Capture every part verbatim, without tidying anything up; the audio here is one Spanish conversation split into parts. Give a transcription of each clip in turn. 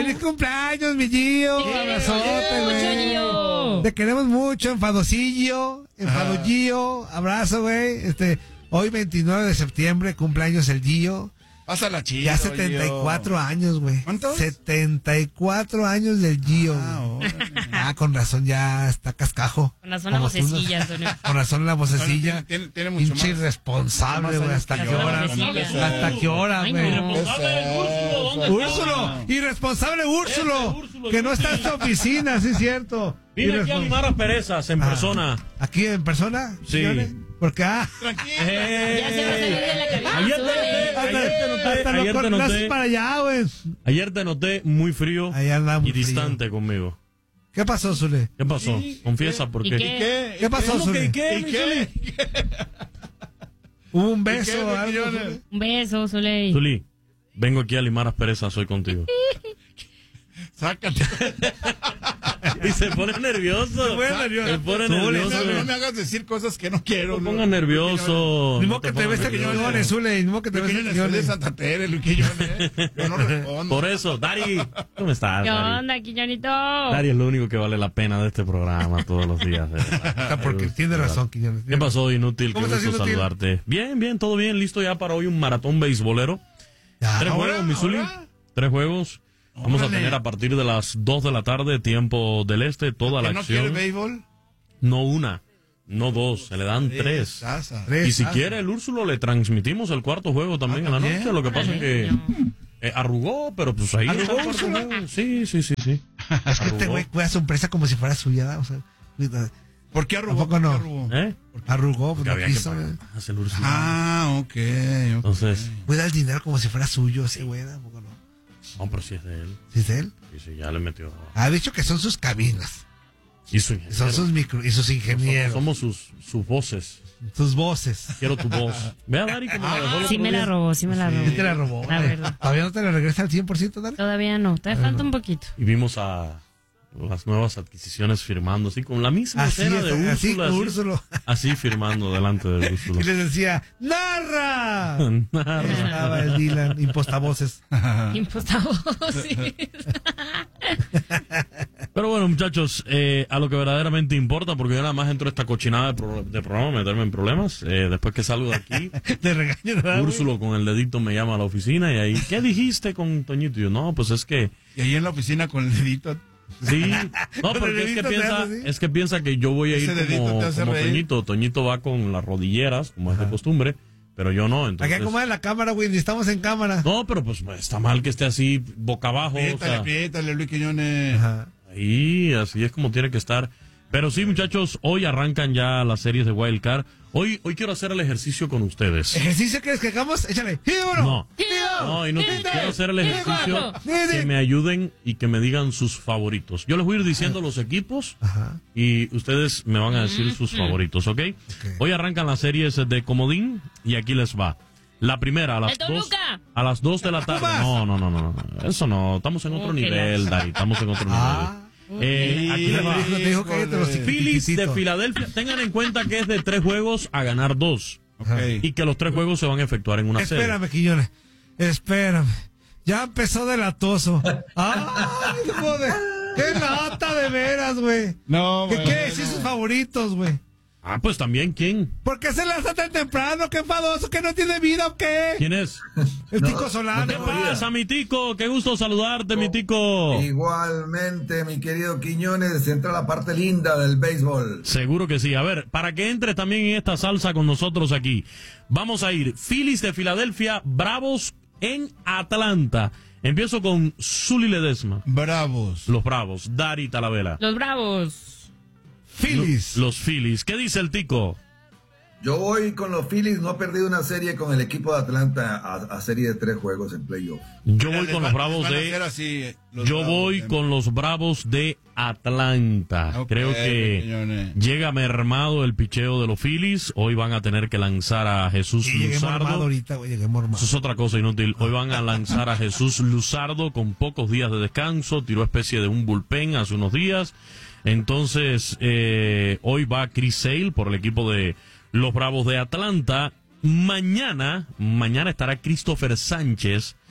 ¡Feliz cumpleaños, mi Gio! ¡Un abrazote, güey! Te queremos mucho, enfadosillo, enfadollo, abrazo, güey. Este, hoy veintinueve de septiembre, cumpleaños el Gio. Pásala chido, ya setenta y cuatro Gio. años, güey. ¿Cuántos? setenta y cuatro años del Gio. Ah, oh. Ah, con razón ya está cascajo. Con razón la vocecilla, Antonio. Con razón la vocecilla. Tiene, tiene mucho Pinche más. irresponsable, güey. ¿Hasta qué hora? ¿Hasta qué hora, Ay, güey? no. Úrsulo, irresponsable Úrsulo, que no está en su oficina, sí es cierto. Vine aquí a limar las perezas en Ah, persona. ¿Aquí en persona? Sí. Señores? Porque, ah, Tranquilo. Eh, Ya se va a salir de la cabina. Ayer te noté, hasta, ayer te noté, hasta ayer lo te cortaste noté, para allá, güey. ayer te noté muy frío Ahí anda muy y frío. distante conmigo. ¿Qué pasó, Zule? ¿Qué pasó? ¿Y Confiesa por ¿Y qué. qué? ¿Qué? ¿Qué pasó, ¿Cómo Zule? que qué? ¿Y mi qué? Zuli? ¿Hubo un ¿Y qué, beso o algo, millones? Zule? Un beso, Soleil. Zuli, vengo aquí a limar las perezas hoy contigo. Sácate. Y se pone nervioso. Se pone nervioso. Se pone Zule, No, nervioso. no me hagas decir cosas que no quiero. No te pongas nervioso. Ni No modo que te pongas ves a nervioso. Quiñones, Zule, ni modo que te ves a Luquillones, soy de Quiñones. Santa Tere, Luquillones. Yo no respondo. Por eso, Dari, ¿cómo estás, ¿Qué Dari? onda, Quiñonito? Dari es lo único que vale la pena de este programa todos los días. de verdad. Ah, porque tiene razón, Quiñones. ¿Qué pasó, Inútil? Qué ¿Cómo estás, gusto Inútil? saludarte. Bien, bien, todo bien. Listo ya para hoy un maratón beisbolero. Ya, Tres ahora, juegos, mi Zuli. ahora. Tres juegos. Vamos a Órale. tener a partir de las dos de la tarde, tiempo del este, toda la ¿Que no quiere acción. béisbol? No una, no dos, se le dan tres. Sasa. Tres, Y si ah, quiere el Úrsulo, le transmitimos el cuarto juego también Ah, en la ¿también? noche. Lo que pasa es que eh, arrugó, pero pues ahí ¿Arrugó está el cuarto Úrsulo? juego. Sí, sí, sí, sí. Es que este Arrugó. güey cuida su empresa como si fuera suya, o sea, cuida- ¿Por qué arrugó? ¿A poco no? ¿Por qué arrugó? ¿Eh? arrugó, pues Porque no había que quiso, pagar eh. más el Úrsulo. Ah, ok. ok. Entonces, Cuida el dinero como si fuera suyo ese güey, ¿a poco no? no, pero si es de él. ¿Sí es él? Sí, sí, ya le metió. Ha dicho que son sus cabinas, Y su ingeniero. son sus micro y sus ingenieros, Somos sus, sus voces. sus voces. Quiero tu voz. Ve a Dari como la dejó el Sí otro me día. la robó, sí me la robó. ¿Quién te la robó? La Dale. verdad. ¿Todavía no te la regresa al cien por ciento, Dale? Todavía no, todavía falta un poquito. Y vimos a las nuevas adquisiciones firmando, así con la misma Así escena es, de así, Úrsula. Así, Úrsulo. así firmando delante de Úrsula. Y les decía, ¡narra! Estaba el Dylan, impostavoces. Impostado, sí. Pero bueno, muchachos, eh, a lo que verdaderamente importa, porque yo nada más entro a esta cochinada de, pro- de programa, meterme en problemas. Eh, después que salgo de aquí, Te regaño, ¿verdad, güey? Úrsulo con el dedito me llama a la oficina y ahí, ¿qué dijiste con Toñito? Y yo, no, pues es que, Y ahí en la oficina con el dedito. sí, no, Con el porque es que dedito te piensa, hace así. es que piensa que yo voy a ir Ese dedito como, te hace como reír. Toñito. Toñito va con las rodilleras, como es de costumbre, pero yo no, entonces. Acá como en la cámara, güey, ni estamos en cámara. No, pero pues está mal que esté así boca abajo, o Apriétale, sea, apriétale, Luis Quiñones. Ajá. ahí, así es como tiene que estar. Pero sí, muchachos, hoy arrancan ya las series de Wild Card. Hoy, hoy quiero hacer el ejercicio con ustedes. ¿Ejercicio quieres que hagamos? Échale. ¡Y uno! No. ¡Y dos! No, y no ¡Y tres! quiero hacer el ¡Y ejercicio cuatro! ¡Y que cinco! me ayuden y que me digan sus favoritos. Yo les voy a ir diciendo los equipos Ajá. y ustedes me van a decir sus favoritos, ¿ok? Hoy arrancan las series de Comodín y aquí les va. La primera a las ¡El dos Toluca! a las dos de la tarde. Pumas. No, no, no, no, no. Eso no. Estamos en otro Oh, qué nivel, la- Dari. Estamos en otro Ah. nivel. Eh, aquí les va. Te dijo, te dijo que te los Phillies de tiquitititos. Filadelfia. Tengan en cuenta que es de tres juegos a ganar dos. Ok. Y que los tres juegos se van a efectuar en una serie. Espérame, Quiñones. Espérame. Ya empezó delatoso. ¡Ay, joder! ¡Qué lata de veras, güey! No, ¿Qué bueno. qué? Sí, sus favoritos, güey. Ah, pues también, ¿quién? ¿Por qué se lanza tan temprano? ¡Qué enfadoso! ¿Que no tiene vida o qué? ¿Quién es? El Tico no Solano. ¿Qué tengo güey. idea. pasa, mi tico? Qué gusto saludarte, mi tico. Igualmente, mi querido Quiñones, entra la parte linda del béisbol. Seguro que sí. A ver, para que entres también en esta salsa con nosotros aquí, vamos a ir Phillies de Filadelfia, Bravos en Atlanta. Empiezo con Zuli Ledesma. Bravos. Los Bravos, Dari Talavera. Los Bravos. Phillies. Los Phillies. ¿Qué dice el tico? Yo voy con los Phillies, no ha perdido una serie con el equipo de Atlanta a, a serie de tres juegos en playoff. Yo voy Les con va- los Bravos les van a de... hacer así, eh, los Yo Bravos, voy eh. con los Bravos de Atlanta. Ok, Creo que Quiñones. llega mermado el picheo de los Phillies. Hoy van a tener que lanzar a Jesús Sí, llegué mormado Luzardo. ahorita, güey. Llegué mormado. Eso es otra cosa inútil. Hoy van a lanzar a Jesús Luzardo con pocos días de descanso. Tiró especie de un bullpen hace unos días. Entonces, eh, hoy va Chris Sale por el equipo de los Bravos de Atlanta. Mañana, mañana estará Christopher Sánchez,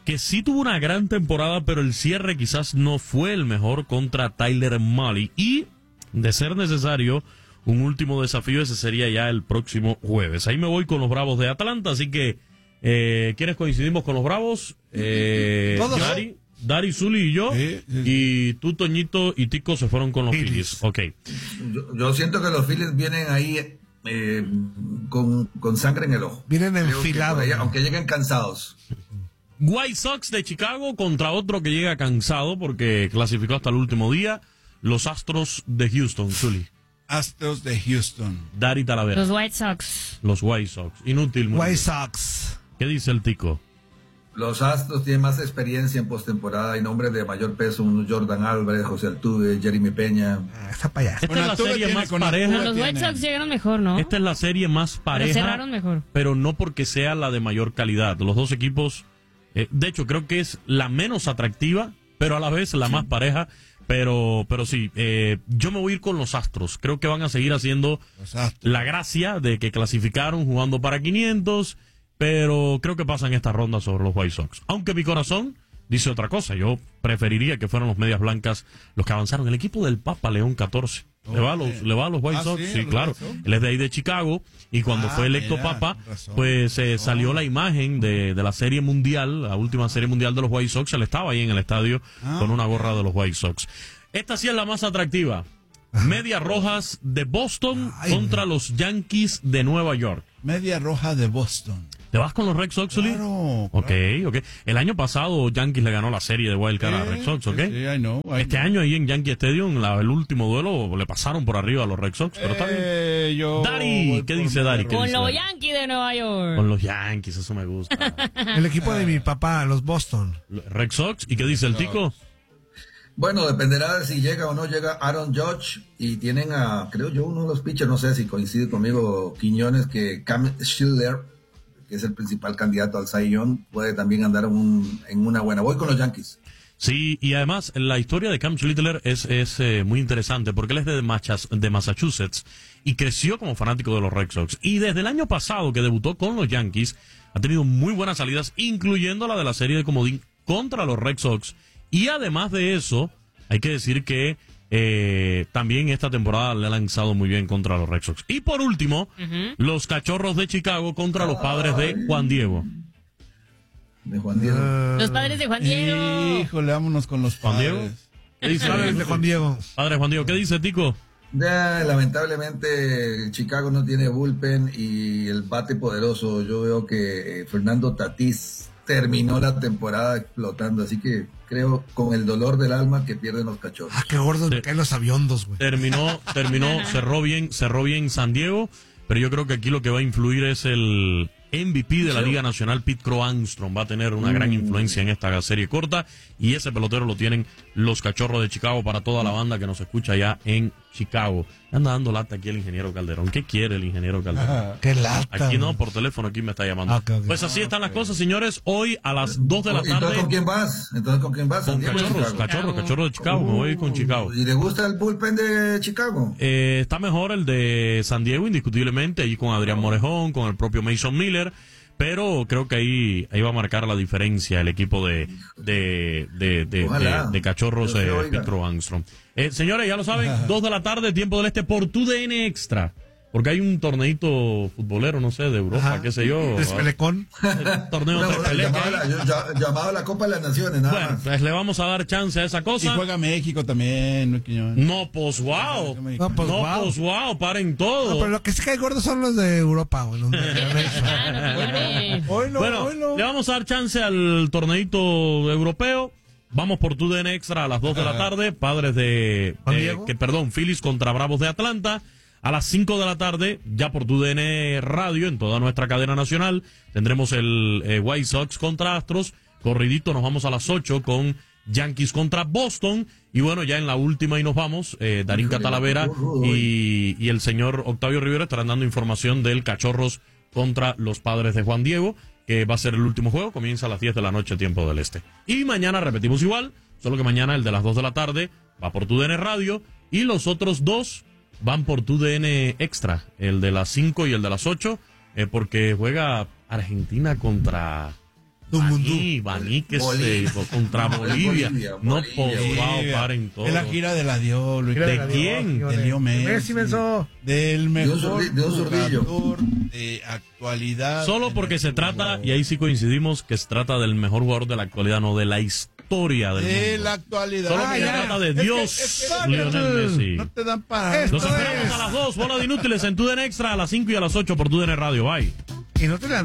que sí tuvo una gran temporada, pero el cierre quizás no fue el mejor contra Tyler Mahle. Y, de ser necesario, un último desafío, ese sería ya el próximo jueves. Ahí me voy con los Bravos de Atlanta, así que, eh, ¿quiénes coincidimos con los Bravos? Eh, Todos. Dari, Dari, Zuli y yo, Sí, sí, sí. y tú, Toñito y Tico se fueron con los Phillies. Phillies. Ok. Yo, yo siento que los Phillies vienen ahí eh, con, con sangre en el ojo. Vienen Creo que enfilados. por ahí, ¿no? aunque lleguen cansados. White Sox de Chicago contra otro que llega cansado porque clasificó hasta el último día, los Astros de Houston, Zuli. Astros de Houston. Dari Talavera. Los White Sox. Los White Sox. Inútil. muy White bien. Sox. ¿Qué dice el Tico? Los Astros tienen más experiencia en postemporada y nombres de mayor peso, un Jordan Álvarez, José Altuve, Jeremy Peña. Ah, está para allá. Esta Con es la Altuve serie tiene, más con pareja. Altuve Los White tiene. Sox llegaron mejor, ¿no? Esta es la serie más pareja. Pero cerraron mejor. Pero no porque sea la de mayor calidad. Los dos equipos, eh, de hecho, creo que es la menos atractiva, pero a la vez la más pareja. Pero, pero sí, eh, yo me voy a ir con los Astros. Creo que van a seguir haciendo Los Astros. la gracia de que clasificaron jugando para quinientos, pero creo que pasan esta ronda sobre los White Sox. Aunque mi corazón dice otra cosa. Yo preferiría que fueran los Medias Blancas los que avanzaron. El equipo del Papa León catorce. Le va a los, le va a los White Ah, Sox, sí, sí, los claro. White Sox. Él es de ahí de Chicago y cuando Ah, fue electo mira, Papa, con razón, pues eh, con salió razón. la imagen de, de la serie mundial, la última serie mundial de los White Sox. Él estaba ahí en el estadio Ah. con una gorra de los White Sox. Esta sí es la más atractiva. Medias Rojas de Boston Ay, contra los Yankees de Nueva York. Media Roja de Boston. ¿Te vas con los Red Sox, Uli? Claro. Ok, ok. El año pasado Yankees le ganó la serie de Wild Card a Red Sox, ¿ok? Sí, I know, I Este know. año ahí en Yankee Stadium, la- el último duelo, le pasaron por arriba a los Red Sox, pero está bien. Eh, yo Dari, voy ¿qué por dice Media Dari? Roja. ¿Qué Con dice los Dari? Yankees de Nueva York. Con los Yankees, eso me gusta. El equipo de mi papá, los Boston. Red Sox, ¿y qué dice el tico? Bueno, dependerá de si llega o no llega Aaron Judge y tienen a, creo yo, uno de los pitchers, no sé si coincide conmigo, Quiñones, que Cam Schiller, que es el principal candidato al Cy Young, puede también andar en, un- en una buena. Voy con los Yankees. Sí, y además la historia de Cam Schlittler es, es eh, muy interesante porque él es de, Machas- de Massachusetts y creció como fanático de los Red Sox. Y desde el año pasado que debutó con los Yankees, ha tenido muy buenas salidas, incluyendo la de la serie de comodín contra los Red Sox. Y además de eso, hay que decir que eh, también esta temporada le ha lanzado muy bien contra los Red Sox. Y por último, los Cachorros de Chicago contra los Padres de Juan Diego. De Juan Diego. Los Padres de Juan Diego. Híjole, vámonos con los Juan Diego. padres. ¿Qué dice Padres de Juan Diego. Padre Juan Diego? ¿Qué dice Tico? Ya, lamentablemente Chicago no tiene bullpen y el bate poderoso. Yo veo que eh, Fernando Tatís terminó la temporada explotando, así que creo con el dolor del alma que pierden los Cachorros. Ah, qué gordos me Sí. caen los aviondos, güey. Terminó, terminó, cerró bien, cerró bien San Diego, pero yo creo que aquí lo que va a influir es el M V P de la Liga Nacional, Pete Crow Armstrong. Va a tener una gran influencia en esta serie corta y ese pelotero lo tienen los Cachorros de Chicago para toda la banda que nos escucha allá en Chicago. Anda dando lata aquí el ingeniero Calderón. ¿Qué quiere el ingeniero Calderón? Qué lata. Aquí no, güey. por teléfono, aquí me está llamando. Ah, ok, ok. Pues así están las cosas, señores. Hoy a las dos de la Entonces, tarde ¿con quién vas? Entonces, ¿con quién vas? con Santiago, Cachorros, Chicago. Cachorros, Cachorros de Chicago. Me voy con Chicago. ¿Y le gusta el bullpen de Chicago? Eh, está mejor el de San Diego, indiscutiblemente, allí con Adrián Morejón, con el propio Mason Miller, pero creo que ahí, ahí va a marcar la diferencia el equipo de, de, de, de, Ojalá. de- de Cachorros Dios te eh, oiga. Pete Crow Armstrong. Eh, señores, ya lo saben, dos de la tarde, tiempo del este, por tu D N Extra. Porque hay un torneito futbolero, no sé, de Europa, Ajá. qué sé yo. Despelecón. Torneo Una- de una- pelea. llamado, a la, yo- ya- llamado a la Copa de las Naciones, nada Bueno, más. pues le vamos a dar chance a esa Y cosa. juega México también, ¿no, Quiñones? No, pues wow. No, pues, no, wow. pues wow, paren todo. No, pero lo que sí cae gordos son los de Europa, güey. Los de América. Claro, señores. Hoy no, Bueno, hoy no. le vamos a dar chance al torneito europeo. Vamos por tu D N Extra a las dos de la tarde. Padres de... ¿Juan eh, Diego? que perdón, Phillies contra Bravos de Atlanta. A las cinco de la tarde, ya por tu D N Radio, en toda nuestra cadena nacional, tendremos el eh, White Sox contra Astros. Corridito, nos vamos a las ocho con Yankees contra Boston. Y bueno, ya en la última y nos vamos, eh, Darín Híjole, Catalavera uy. y, y el señor Octavio Rivera estarán dando información del Cachorros contra los Padres de Juan Diego, que va a ser el último juego, comienza a las diez de la noche, tiempo del este. Y mañana repetimos igual, solo que mañana el de las dos de la tarde va por tu D N Radio y los otros dos van por tu D N Extra, el de las cinco y el de las ocho, eh, porque juega Argentina contra Baní, Baní, que Bolivia. se contra No, Bolivia. Bolivia, No, Bolivia, por favor, Bolivia. paren todo. Es la gira de la Dios, Luis. Mira ¿De la quién? Dios, De Leo Messi. Messi, menso. Del mejor zurdi- de un zurdillo. jugador de actualidad. Solo en porque el se trata, fútbol. y ahí sí coincidimos, que se trata del mejor jugador de la actualidad, no de la historia del De mundo. la actualidad. Solo Ah, que se ya. trata de Es que- Dios, es que- Lionel Messi. No te dan para. Esto Nos esperamos es- a las dos, bola de inútiles en T U D N Extra, a las cinco y a las ocho por T U D N Radio. Bye. Y no te la